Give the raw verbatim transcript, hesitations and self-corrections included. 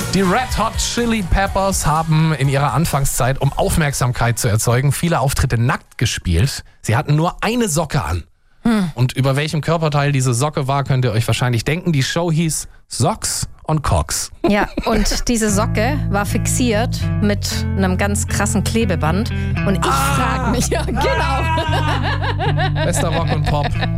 Die Red Hot Chili Peppers haben in ihrer Anfangszeit, um Aufmerksamkeit zu erzeugen, viele Auftritte nackt gespielt. Sie hatten nur eine Socke an. Hm. Und über welchem Körperteil diese Socke war, könnt ihr euch wahrscheinlich denken. Die Show hieß Socks on Cocks. Ja, und diese Socke war fixiert mit einem ganz krassen Klebeband. Und ich Ah. frage mich, ja genau. Bester Rock und Pop.